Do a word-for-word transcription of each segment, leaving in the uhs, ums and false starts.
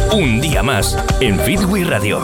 Un día más en Fitwi Radio.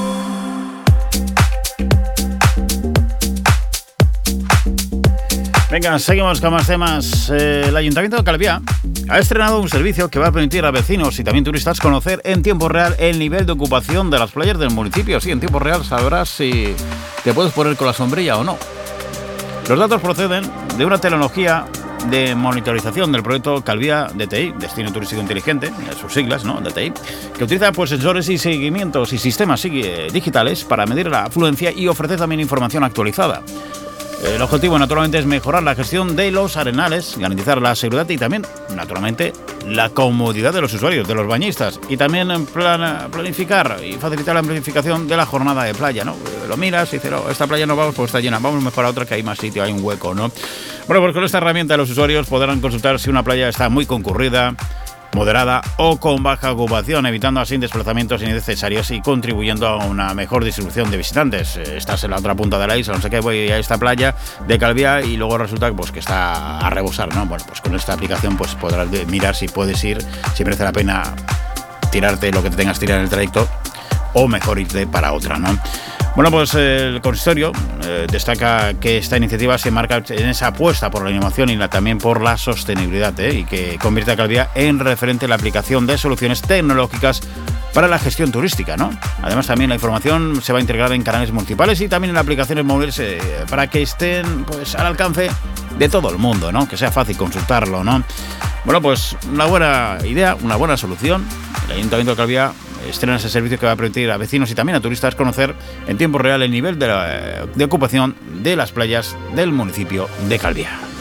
Venga, seguimos con más temas. Eh, el Ayuntamiento de Calviá ha estrenado un servicio que va a permitir a vecinos y también turistas conocer en tiempo real el nivel de ocupación de las playas del municipio. Sí, en tiempo real sabrás si te puedes poner con la sombrilla o no. Los datos proceden de una tecnología de monitorización del proyecto Calviá D T I, Destino Turístico Inteligente, sus siglas, ¿no? D T I, que utiliza pues sensores y seguimientos y sistemas digitales para medir la afluencia y ofrecer también información actualizada. El objetivo, naturalmente, es mejorar la gestión de los arenales, garantizar la seguridad y también, naturalmente, la comodidad de los usuarios, de los bañistas, y también en plan, planificar y facilitar la planificación de la jornada de playa, ¿no? Lo miras y dices, no, esta playa no vamos porque está llena, vamos mejor a otra que hay más sitio, hay un hueco, ¿no? Bueno, pues con esta herramienta los usuarios podrán consultar si una playa está muy concurrida, moderada o con baja ocupación, evitando así desplazamientos innecesarios y contribuyendo a una mejor distribución de visitantes. Estás en la otra punta de la isla, no sé qué, voy a esta playa de Calviá y luego resulta pues, que está a rebosar, ¿no? Bueno, pues con esta aplicación pues podrás mirar si puedes ir, si merece la pena tirarte lo que te tengas que tirar en el trayecto o mejor irte para otra, ¿no? Bueno, pues el consistorio eh, destaca que esta iniciativa se marca en esa apuesta por la innovación y la, también por la sostenibilidad, ¿eh? Y que convierte a Calviá en referente en la aplicación de soluciones tecnológicas para la gestión turística, ¿no? Además, también la información se va a integrar en canales municipales y también en aplicaciones móviles eh, para que estén pues al alcance de todo el mundo, ¿no? Que sea fácil consultarlo, ¿no? Bueno, pues una buena idea, una buena solución. El Ayuntamiento de Calviá estrena ese servicio que va a permitir a vecinos y también a turistas conocer en tiempo real el nivel de, la, de ocupación de las playas del municipio de Calviá.